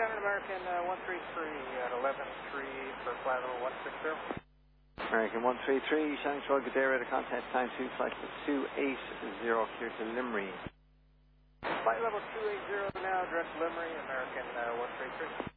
Shannon, American 133 at 11-3 for flight level 160. American 133, Shannon Control, good day, radar contact, time 2, flight level 280, clear to Limerick. Flight level 280 now, direct Limerick, American 133.